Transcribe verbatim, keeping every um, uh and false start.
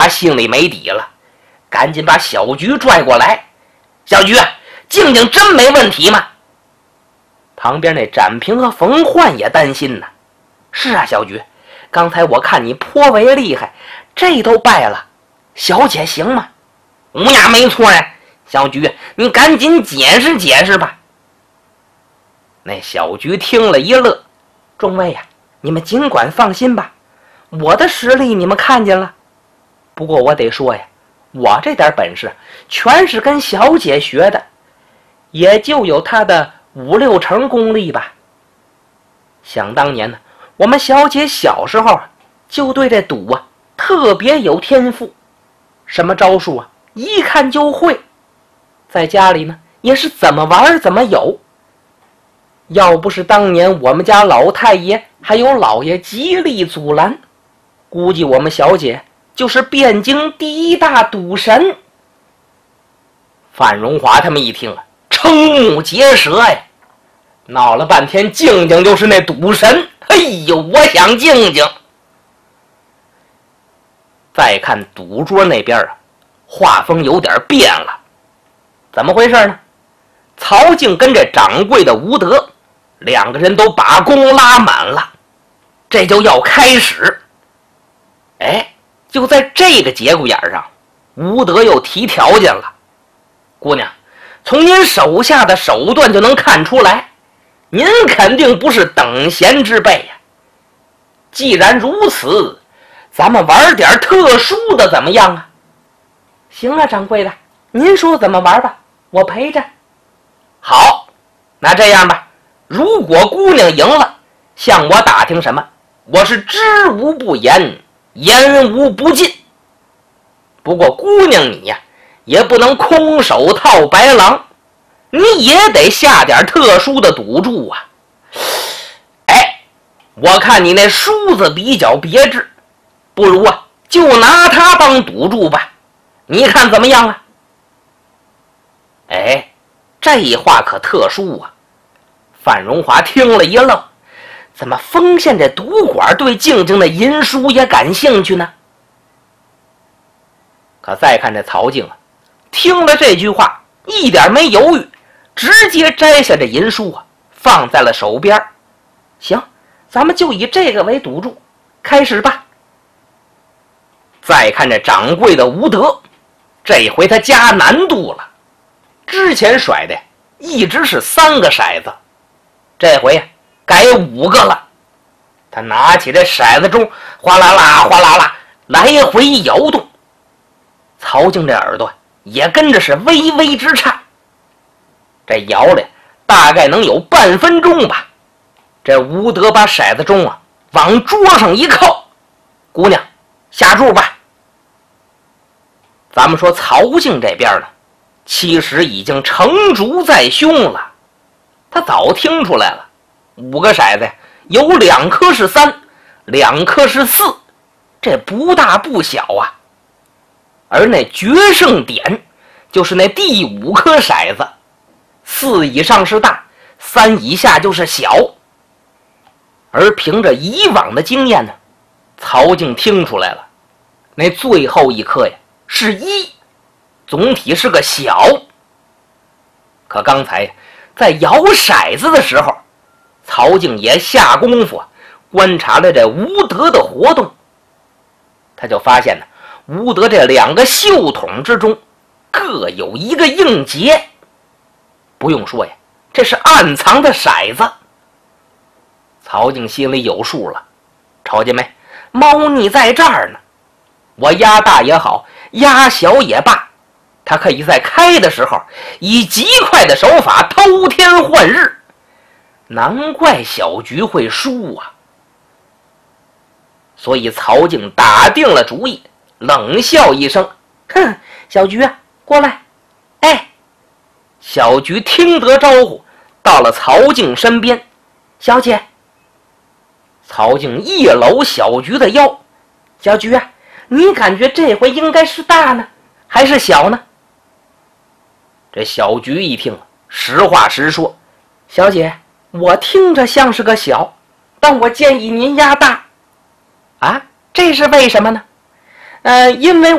心里没底了，赶紧把小菊拽过来。小菊，静静真没问题吗？旁边那展平和冯焕也担心呢。是啊，小菊，刚才我看你颇为厉害，这都败了，小姐行吗？乌鸦没错呀，小菊，你赶紧解释解释吧。那小菊听了一乐，众位呀、啊，你们尽管放心吧，我的实力你们看见了。不过我得说呀，我这点本事全是跟小姐学的，也就有她的五六成功力吧。想当年呢，我们小姐小时候就对这赌啊特别有天赋，什么招数啊一看就会，在家里呢也是怎么玩怎么有。要不是当年我们家老太爷还有老爷极力阻拦，估计我们小姐就是汴京第一大赌神。范荣华他们一听啊，瞠目结舌呀，闹了半天静静就是那赌神，哎呦，我想静静。再看赌桌那边啊，画风有点变了，怎么回事呢？曹静跟这掌柜的吴德两个人都把弓拉满了，这就要开始。哎，就在这个节骨眼上，吴德又提条件了。姑娘，从您手下的手段就能看出来，您肯定不是等闲之辈呀。既然如此，咱们玩点特殊的怎么样啊？行啊，掌柜的，您说怎么玩吧，我陪着。好，那这样吧，如果姑娘赢了，向我打听什么，我是知无不言，言无不尽。不过姑娘你呀、啊，也不能空手套白狼，你也得下点特殊的赌注啊。哎，我看你那梳子比较别致，不如啊就拿它当赌注吧，你看怎么样啊？哎，这话可特殊啊。范荣华听了一愣，怎么丰县这赌馆对静静的银书也感兴趣呢？可再看这曹静啊，听了这句话一点没犹豫，直接摘下这银书啊，放在了手边。行，咱们就以这个为赌注，开始吧。再看这掌柜的吴德，这回他加难度了，之前甩的一直是三个骰子，这回改五个了。他拿起这骰子中哗啦啦哗啦啦来回摇动，曹静这耳朵也跟着是微微直颤。这摇了大概能有半分钟吧。这吴德把骰子中啊往桌上一靠，姑娘下注吧。咱们说曹静这边呢，其实已经成竹在胸了，他早听出来了，五个骰子有两颗是三，两颗是四，这不大不小啊。而那决胜点就是那第五颗骰子，四以上是大，三以下就是小。而凭着以往的经验呢，曹静听出来了，那最后一颗呀是一，总体是个小。可刚才在摇骰子的时候，曹静也下功夫观察了这吴德的活动，他就发现呢，吴德这两个袖筒之中各有一个硬结，不用说呀，这是暗藏的骰子。曹静心里有数了，瞅见没，猫腻在这儿呢，我压大也好，压小也罢，他可以在开的时候以极快的手法偷天换日，难怪小菊会输啊。所以曹静打定了主意，冷笑一声，哼，小菊啊，过来。哎，小菊听得招呼，到了曹静身边。小姐。曹静一搂小菊的腰，小菊啊，你感觉这回应该是大呢还是小呢？这小菊一听，实话实说，小姐，我听着像是个小，但我建议您压大。啊，这是为什么呢？呃，因为